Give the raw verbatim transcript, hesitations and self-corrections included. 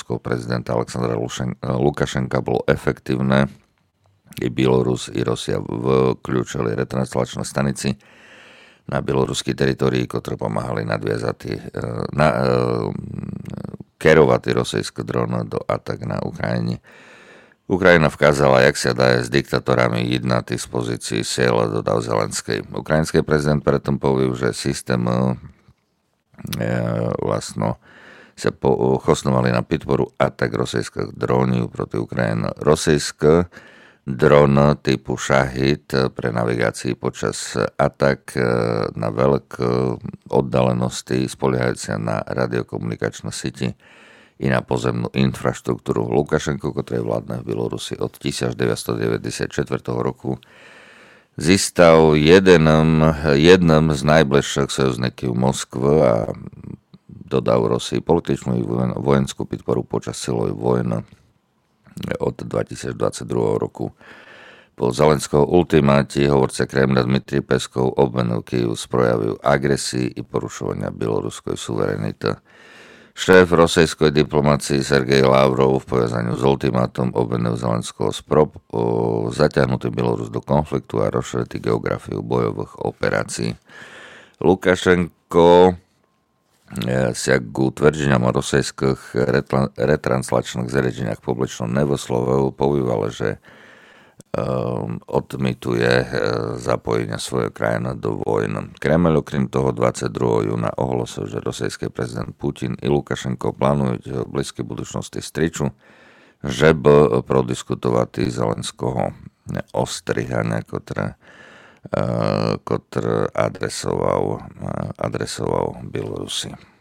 bieloruského prezidenta Alexandra Lukašenka bolo efektívne. I Bielorus, i Rosia vključili retranslačné stanici na bieloruskej teritórii, ktoré pomáhali nadviazati na kerovati rosijské drony do atak na Ukrajine. Ukrajina vkázala, jak sa dá s diktatorami jednať z pozícií sil, dodal Zelenský. Ukrajinský prezident preto povedal, že systém vlastno sa chosnovali na podporu atak rosijských dronov proti Ukrajine. Rosijské dron typu Shahid pre navigácii počas atak na veľké oddalenosti spoliehajúce na radiokomunikačné sieti i na pozemnú infraštruktúru. Lukašenko, ktorý vládne v Bielorusi od devätnásťstodeväťdesiatštyri roku, získal jednom, jednom z najbližších sojužníkov Moskvy a dodal Rosii političnú i vojenskú podporu počas silovej vojny od dvetisícdvadsaťdva roku. Po Zelenského ultimáti hovorca Kremľa Dmitrij Peskov obvinil Kyjev z projavu agresii i porušovania bieloruskej suverenity. Šéf rosijskej diplomácie Sergej Lavrov v povezaniu s ultimátom obvinil Zelenského z prób zaťahnutý Bielorus do konfliktu a rozšíriť geografiu bojových operácií. Lukašenko sa k tvrdeniam o rosijských retranslačných zariadeniach publično nevoslovil, povýval, že um, odmituje uh, zapojenia svojej krajiny do vojny. Kremľ okrem toho dvadsiateho júna ohlásil, že rosijský prezident Putin i Lukašenko plánujú v blízkej budúcnosti striču, že by prodiskutovať Zelenského ostrihania, ktoré ktoré adresoval, adresoval Bielorusi.